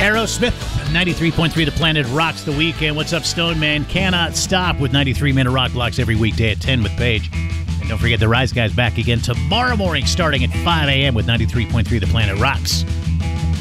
Aerosmith, 93.3 The Planet Rocks the Weekend. What's up, Stone Man? Cannot stop with 93-minute rock blocks every weekday at 10 with Paige. And don't forget the Rise Guys back again tomorrow morning starting at 5 a.m. with 93.3 The Planet Rocks.